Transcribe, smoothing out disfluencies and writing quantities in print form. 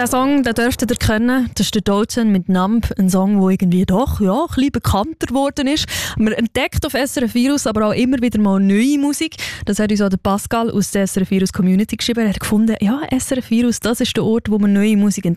Der Song, den dürftet ihr kennen. Das ist der Dolcen mit Numb, ein Song, der irgendwie doch ein bisschen bekannter geworden ist. Man entdeckt auf SRF Virus aber auch immer wieder mal neue Musik. Das hat uns auch der Pascal aus der SRF Virus Community geschrieben. Er hat gefunden, ja, SRF Virus, das ist der Ort, wo man neue Musik entdeckt.